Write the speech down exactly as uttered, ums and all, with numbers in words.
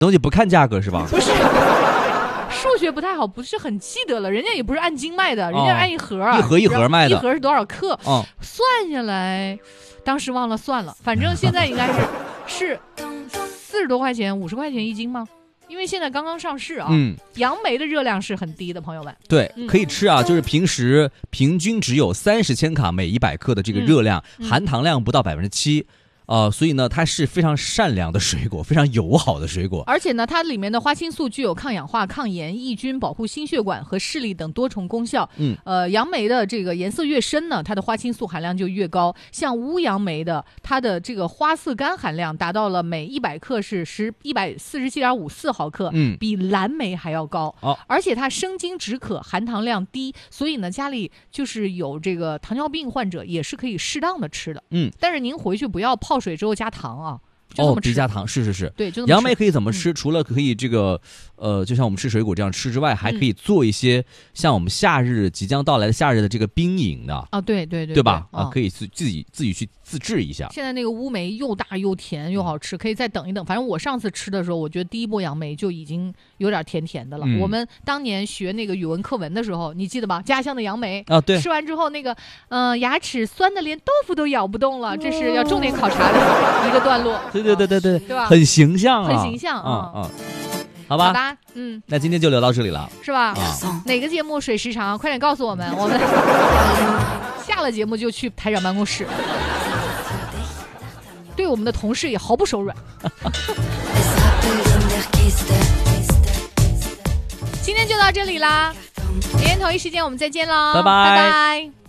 东西不看价格是吧？ 不是。数学不太好，不是很记得了。人家也不是按斤卖的，人家按一盒， 哦、一盒一盒卖的， 一盒是多少克？ 哦， 算下来，当时忘了算了，反正现在应该是是四十多块钱、五十块钱一斤吗？因为现在刚刚上市啊。嗯，杨梅的热量是很低的，朋友们。 对，可以吃啊，就是平时平均只有三十千卡每一百克的这个热量，嗯、含糖量不到百分之七。呃，所以呢，它是非常善良的水果，非常友好的水果。 而且呢，它里面的花青素具有抗氧化、抗炎、抑菌、保护心血管和视力等多重功效。嗯，呃，杨梅的这个颜色越深呢，它的花青素含量就越高。像乌杨梅的，它的这个花色苷含量达到了每一百克是十一百四十七点五四毫克，嗯，比蓝莓还要高。哦，而且它生津止渴，含糖量低，所以呢，家里就是有这个糖尿病患者也是可以适当的吃的。嗯，但是您回去不要泡水之后加糖啊，就这么吃。 哦，别加糖，是是是。 对，就杨梅可以怎么吃？嗯、除了可以这个，呃，就像我们吃水果这样吃之外，还可以做一些像我们夏日即将到来的夏日的这个冰饮的啊，对对对， 对吧？啊，可以自自己自己去自制一下。 现在那个乌梅又大又甜又好吃，可以再等一等。反正我上次吃的时候，我觉得第一波杨梅就已经有点甜甜的了。嗯、我们当年学那个语文课文的时候，你记得吧？家乡的杨梅啊，对， 吃完之后那个，嗯、呃，牙齿酸的连豆腐都咬不动了，这是要重点考察的一个段落。 对对对对对， 对吧？ 很形象啊， 很形象啊啊。好吧， 好吧，嗯， 那今天就聊到这里了， 是吧？啊、哪个节目水时长？快点告诉我们，我们下了节目就去台长办公室，对我们的同事也毫不手软。今天就到这里啦，明天同一时间我们再见喽， 拜拜。 拜拜。